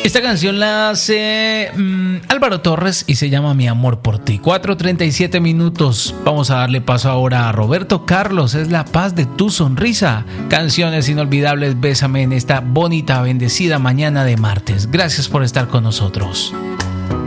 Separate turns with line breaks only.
Esta canción la hace Álvaro Torres y se llama Mi amor por ti. 4:37 minutos. Vamos a darle paso ahora a Roberto Carlos. Es La paz de tu sonrisa. Canciones inolvidables. Bésame en esta bonita, bendecida mañana de martes. Gracias por estar con nosotros.